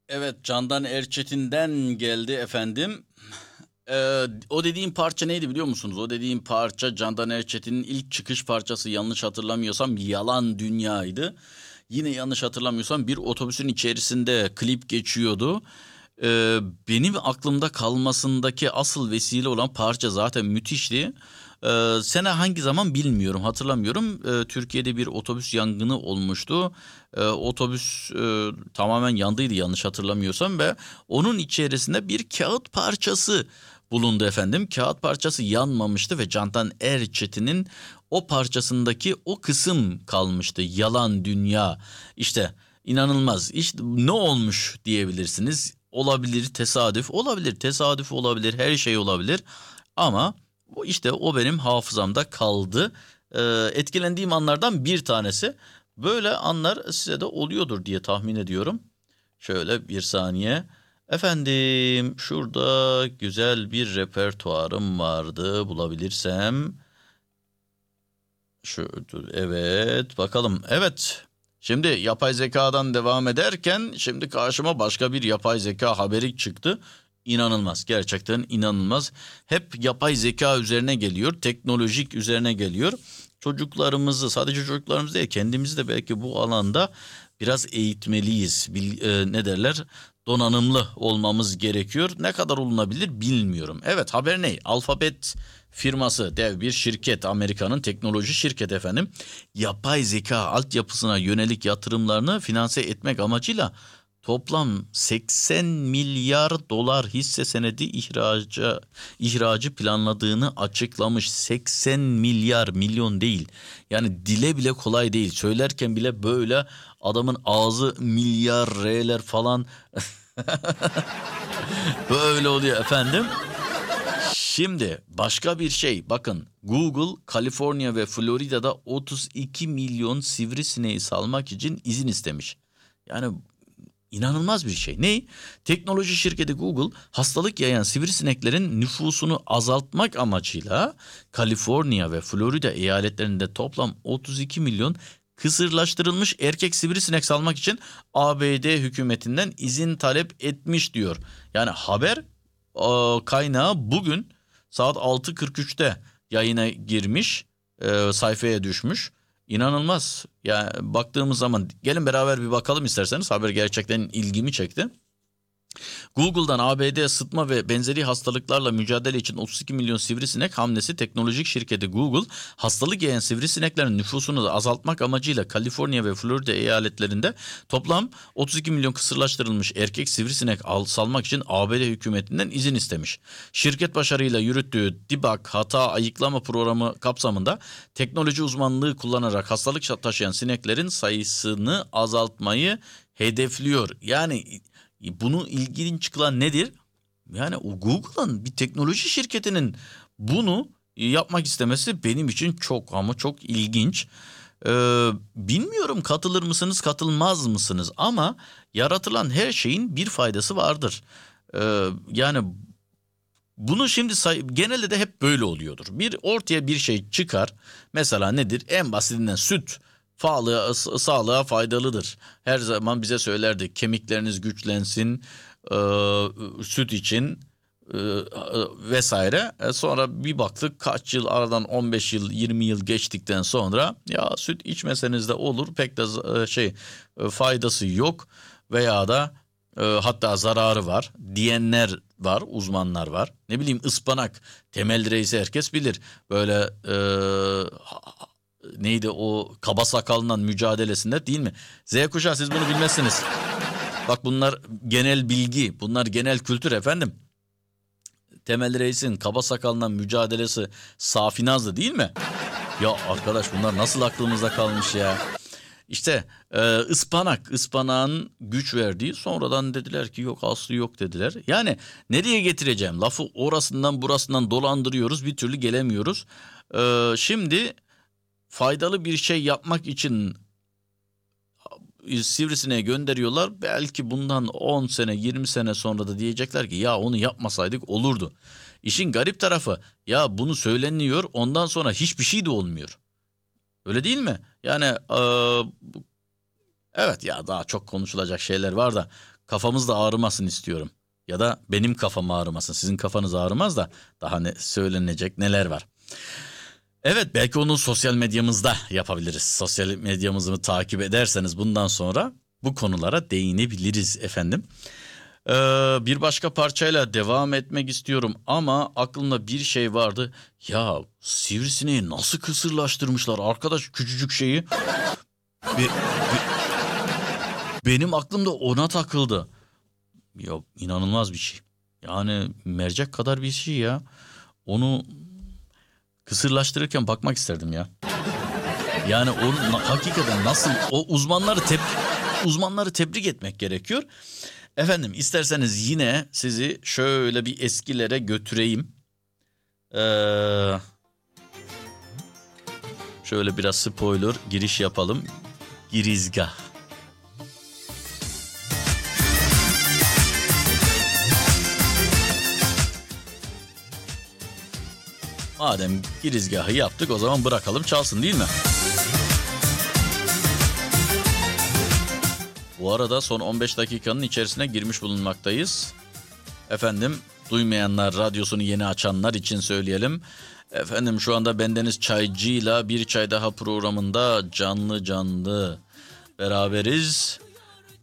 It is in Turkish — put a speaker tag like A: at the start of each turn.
A: Evet, Candan Erçetin'den geldi efendim. O dediğim parça neydi biliyor musunuz? O dediğim parça Candan Erçetin'in ilk çıkış parçası, yanlış hatırlamıyorsam Yalan Dünya'ydı. Yine yanlış hatırlamıyorsam bir otobüsün içerisinde klip geçiyordu. Benim aklımda kalmasındaki asıl vesile olan parça zaten müthişti. Sene hangi zaman bilmiyorum, hatırlamıyorum. Türkiye'de bir otobüs yangını olmuştu. Otobüs tamamen yandıydı yanlış hatırlamıyorsam ve onun içerisinde bir kağıt parçası bulundu efendim. Kağıt parçası yanmamıştı ve Candan Erçetin'in o parçasındaki o kısım kalmıştı. Yalan Dünya. İşte inanılmaz. İşte ne olmuş diyebilirsiniz. Olabilir tesadüf, olabilir tesadüf, olabilir her şey olabilir. Ama işte o benim hafızamda kaldı. Etkilendiğim anlardan bir tanesi. Böyle anlar size de oluyordur diye tahmin ediyorum. Şöyle bir saniye. Efendim şurada güzel bir repertuarım vardı bulabilirsem. Şu, evet bakalım. Evet. Şimdi yapay zekadan devam ederken şimdi karşıma başka bir yapay zeka haberi çıktı. İnanılmaz, gerçekten inanılmaz. Hep yapay zeka üzerine geliyor, teknolojik üzerine geliyor. Çocuklarımızı, sadece çocuklarımız değil, kendimizi de belki bu alanda biraz eğitmeliyiz. Ne derler? Donanımlı olmamız gerekiyor. Ne kadar olunabilir bilmiyorum. Evet, haber ne? Alfabet firması, dev bir şirket, Amerika'nın teknoloji şirketi efendim, yapay zeka altyapısına yönelik yatırımlarını finanse etmek amacıyla toplam 80 milyar dolar hisse senedi ihracı planladığını açıklamış. 80 milyar, milyon değil. Yani dile bile kolay değil. Söylerken bile böyle adamın ağzı milyar R'ler falan böyle oluyor efendim. Şimdi başka bir şey, bakın, Google Kaliforniya ve Florida'da 32 milyon sivrisineği salmak için izin istemiş. Yani inanılmaz bir şey. Ne? Teknoloji şirketi Google hastalık yayan sivrisineklerin nüfusunu azaltmak amacıyla Kaliforniya ve Florida eyaletlerinde toplam 32 milyon kısırlaştırılmış erkek sivrisinek salmak için ABD hükümetinden izin talep etmiş diyor. Yani haber kaynağı bugün saat 6.43'te yayına girmiş, sayfaya düşmüş. İnanılmaz. Yani baktığımız zaman gelin beraber bir bakalım isterseniz. Haber gerçekten ilgimi çekti. Google'dan ABD sıtma ve benzeri hastalıklarla mücadele için 32 milyon sivrisinek hamlesi. Teknolojik şirketi Google, hastalık yayan sivrisineklerin nüfusunu azaltmak amacıyla Kaliforniya ve Florida eyaletlerinde toplam 32 milyon kısırlaştırılmış erkek sivrisinek salmak için ABD hükümetinden izin istemiş. Şirket başarıyla yürüttüğü debug hata ayıklama programı kapsamında teknoloji uzmanlığı kullanarak hastalık taşıyan sineklerin sayısını azaltmayı hedefliyor. Yani bunu ilginç kılan nedir? Yani o Google'ın, bir teknoloji şirketinin bunu yapmak istemesi benim için çok ama çok ilginç. Bilmiyorum, katılır mısınız, katılmaz mısınız? Ama yaratılan her şeyin bir faydası vardır. Yani bunu şimdi genelde de hep böyle oluyordur. Bir ortaya bir şey çıkar. Mesela nedir? En basitinden süt. Sağlığa faydalıdır. Her zaman bize söylerdi, kemikleriniz güçlensin, e, süt için vesaire. Sonra bir baktık, kaç yıl aradan, 15 yıl 20 yıl geçtikten sonra ya süt içmeseniz de olur, pek de faydası yok veya da hatta zararı var diyenler var, uzmanlar var. Ne bileyim, ıspanak, Temel Reis'i herkes bilir. Böyle neydi o, kaba sakalından mücadelesinde, değil mi? Z kuşağı, siz bunu bilmezsiniz. Bak, bunlar genel bilgi, bunlar genel kültür efendim. Temel Reis'in kaba sakalından mücadelesi Safinaz'dı, değil mi? Ya arkadaş, bunlar nasıl aklımızda kalmış ya? İşte ıspanağın güç verdiği, sonradan dediler ki yok, aslı yok dediler. Yani nereye getireceğim lafı, orasından burasından dolandırıyoruz, bir türlü gelemiyoruz. Şimdi faydalı bir şey yapmak için sivrisineğe gönderiyorlar. Belki bundan 10 sene 20 sene sonra da diyecekler ki ya onu yapmasaydık olurdu. İşin garip tarafı, ya bunu söyleniyor, ondan sonra hiçbir şey de olmuyor. Öyle değil mi? Yani evet ya, daha çok konuşulacak şeyler var da kafamız da ağrımasın istiyorum. Ya da benim kafam ağrımasın. Sizin kafanız ağrımaz da daha ne söylenecek neler var. Evet, belki onu sosyal medyamızda yapabiliriz. Sosyal medyamızı takip ederseniz bundan sonra bu konulara değinebiliriz efendim. Bir başka parçayla devam etmek istiyorum ama aklımda bir şey vardı. Ya sivrisineği nasıl kısırlaştırmışlar arkadaş, küçücük şeyi. Be- benim aklımda ona takıldı. Ya inanılmaz bir şey. Yani mercek kadar bir şey ya. Onu kısırlaştırırken bakmak isterdim ya. Yani onun hakikaten nasıl, o uzmanları tebrik etmek gerekiyor. Efendim, isterseniz yine sizi şöyle bir eskilere götüreyim. Şöyle biraz spoiler giriş yapalım. Girizgah. Madem girizgahı yaptık, o zaman bırakalım çalsın, değil mi? Bu arada son 15 dakikanın içerisine girmiş bulunmaktayız. Efendim, duymayanlar, radyosunu yeni açanlar için söyleyelim. Efendim, şu anda bendeniz Çaycı'yla Bir Çay Daha programında canlı beraberiz.